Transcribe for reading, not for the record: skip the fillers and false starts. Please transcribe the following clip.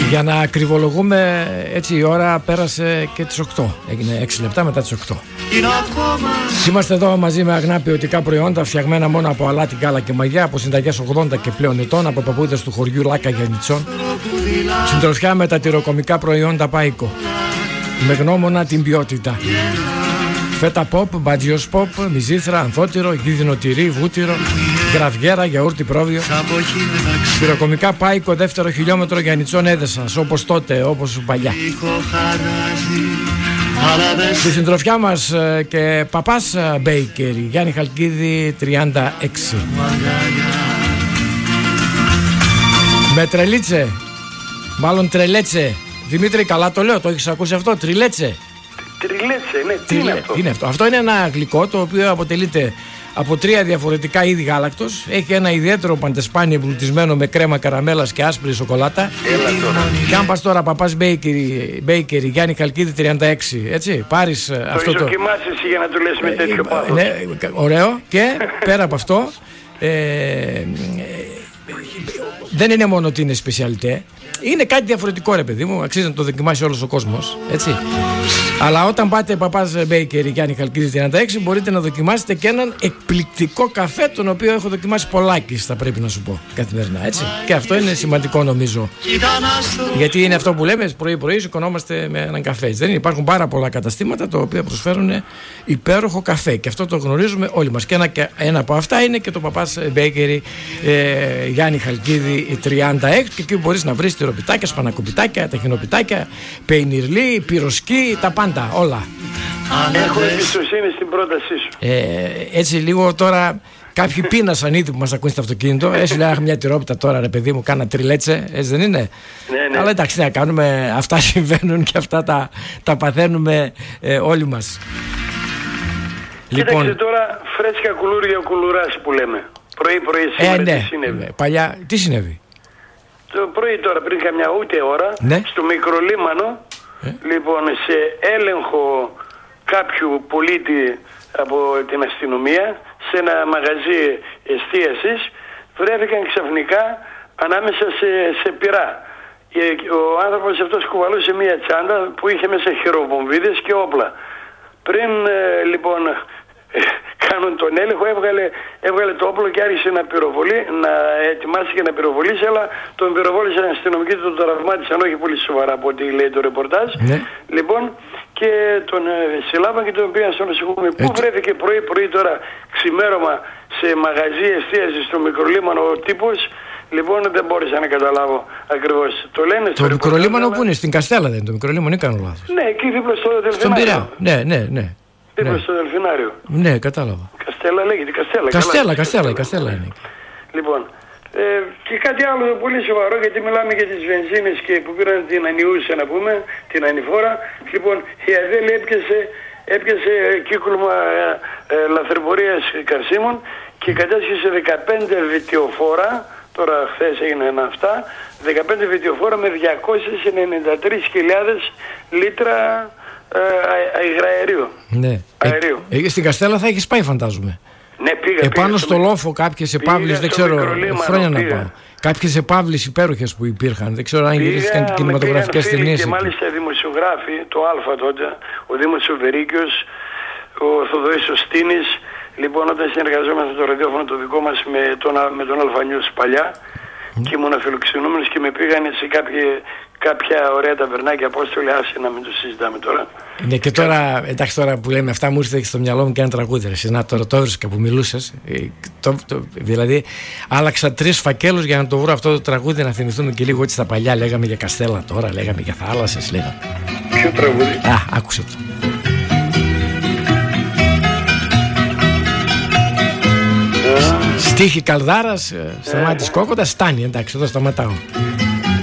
Για να ακριβολογούμε, έτσι η ώρα πέρασε και τις 8. Έγινε 6 λεπτά μετά τις 8. Είμαστε εδώ μαζί με αγνά ποιοτικά προϊόντα φτιαγμένα μόνο από αλάτι, γάλα και μαγιά, από συνταγές 80 και πλέον ετών, από παππούδες του χωριού Λάκα Γιαννιτσών. Συντροφιά με τα τυροκομικά προϊόντα Πάικο, με γνώμονα την ποιότητα. Φέτα ποπ, μπατζιός ποπ, μυζήθρα, ανθότυρο, γίδινο τυρί, βούτυρο, γραβιέρα, γιαούρτι πρόβιο. Τυροκομικά Πάικο, δεύτερο χιλιόμετρο Γιαννιτσών Έδεσας, όπως τότε, όπως παλιά. Στη συντροφιά μας και παπάς Μπέικερι, Γιάννη Χαλκίδη 36. Με τρελίτσε, μάλλον τρελέτσε. Δημήτρη, καλά το λέω, το έχεις ακούσει αυτό, τριλέτσε. Τριλέτσε, ναι, τι είναι αυτό? Είναι αυτό. Αυτό είναι ένα γλυκό το οποίο αποτελείται από 3 διαφορετικά είδη γάλακτος. Έχει ένα ιδιαίτερο παντεσπάνι εμπλουτισμένο με κρέμα καραμέλας και άσπρη σοκολάτα. Και αν πας τώρα παπάς Μπέικερι, Γιάννη Χαλκίδη 36, έτσι, πάρεις αυτό το... Το δοκιμάσεις εσύ για να το λες με τέτοιο πάθος. Ναι, ωραίο. Και πέρα από αυτό, δεν είναι μόνο ότι είναι σπεσιαλιτέ. Είναι κάτι διαφορετικό, ρε παιδί μου, αξίζει να το δοκιμάσει όλος ο κόσμος, έτσι. Αλλά όταν πάτε παπάς Μπέικερι, Γιάννη Χαλκίδη 36, μπορείτε να δοκιμάσετε και έναν εκπληκτικό καφέ, τον οποίο έχω δοκιμάσει πολλάκις, θα πρέπει να σου πω, καθημερινά, έτσι. Και αυτό είναι σημαντικό, νομίζω. Γιατί είναι αυτό που λέμε, πρωί-πρωί σηκωνόμαστε με έναν καφέ. Δεν είναι, υπάρχουν πάρα πολλά καταστήματα τα οποία προσφέρουν υπέροχο καφέ. Και αυτό το γνωρίζουμε όλοι μας. Και ένα από αυτά είναι και το παπάς Μπέικερι Γιάννη Χαλκίδη 36. Και εκεί μπορείς να βρεις τυροπιτάκια, σπανακοπιτάκια, ταχινοπιτάκια, πεϊνιρλί, πυροσκή, τα πάντα, όλα. Έχω εμπιστοσύνη στην πρότασή σου. Έτσι λίγο τώρα κάποιοι πείνασαν ήδη που μας ακούνε στο αυτοκίνητο. Έτσι λέει, μια τυρόπιτα τώρα, ρε παιδί μου, κάνα τριλέτσε, έτσι δεν είναι? Ναι. Αλλά εντάξει, να κάνουμε, αυτά συμβαίνουν και αυτά τα παθαίνουμε όλοι μας. Κοίταξε λοιπόν, τώρα φρέσκα κουλούρια κουλουράς που λέμε. Πρωί-πρωί σήμερα ναι, τι συνέβη? Παλιά, τι συνέβη? Το πρωί τώρα πριν καμιά ούτε ώρα, ναι, στο Μικρολίμανο, λοιπόν, σε έλεγχο κάποιου πολίτη από την αστυνομία, σε ένα μαγαζί εστίασης, βρέθηκαν ξαφνικά ανάμεσα σε πυρά. Ο άνθρωπος αυτός κουβαλούσε μία τσάντα που είχε μέσα χειροβομβίδες και όπλα. Πριν λοιπόν κάνουν τον έλεγχο, έβγαλε το όπλο και άρχισε να ετοιμάσει και να πυροβολήσει, αλλά τον πυροβόλησαν οι αστυνομικοί, τον τραυμάτισαν όχι πολύ σοβαρά από ό,τι λέει το ρεπορτάζ. Ναι. Λοιπόν, και τον συλλάβαν και τον πήγαν στο νοσοκομείο. Πού βρέθηκε πρωί-πρωί τώρα ξημέρωμα σε μαγαζί εστίαση στο Μικρολίμανο ο τύπος? Λοιπόν, δεν μπόρεσα να καταλάβω ακριβώς. Το λένε στο Μικρολίμανο που είναι, στην Καστέλα δεν είναι το Μικρολίμανο ή κάνω λάθος? Ναι, εκεί δίπλα στο Δελφινάριο. Στον Πειραιά, ναι. Δίπλα στο Δελφινάριο. Ναι, κατάλαβα. Καστέλα λέγεται, Καστέλα είναι. Λοιπόν, και κάτι άλλο πολύ σοβαρό, γιατί μιλάμε για τις βενζίνες και που πήραν την ανιούσα, να πούμε, την ανηφόρα. Λοιπόν, η ΑΔΕΛ έπιασε κύκλωμα λαθρεμπορίας καυσίμων και κατέσχεσε 15 βιτιοφόρα. Τώρα χθες έγιναν αυτά, 15 βιτιοφόρα με 293.000 λίτρα υγραερίου. Ναι. Στην Καστέλα θα έχεις πάει, φαντάζομαι. Ναι, πήγα. Επάνω στο λόφο κάποιες επαύλεις, δεν ξέρω, χρόνια να πάω. Κάποιες επαύλεις υπέροχες που υπήρχαν, δεν ξέρω αν γυρίστηκαν και κινηματογραφικές ταινίες. Και μάλιστα δημοσιογράφοι, το Α τότε, ο Δήμος Σοβερίκιος, ο Θοδωρής ο Στίνης. Λοιπόν, όταν συνεργαζόμαστε το ραδιόφωνο το δικό μας με τον Αλφανιούς παλιά, και ήμουν αφιλοξενούμενος και με πήγανε σε κάποια ωραία ταβερνάκια, Απόστολη, άσε να μην το συζητάμε τώρα. Ναι, και τώρα, εντάξει, τώρα που λέμε αυτά, μου ήρθε στο μυαλό μου και ένα τραγούδι. Να τώρα το έβρισκα που μιλούσες. Δηλαδή, άλλαξα 3 φακέλους για να το βρω αυτό το τραγούδι, να θυμηθούμε και λίγο έτσι στα παλιά. Λέγαμε για Καστέλα τώρα, λέγαμε για θάλασσες, λέγαμε. Ποιο τραγούδι? Άκουσε το. Στίχη Καλδάρας, Σταμάτης Κόκοντας, Στάνη, εντάξει, εδώ σταματάω.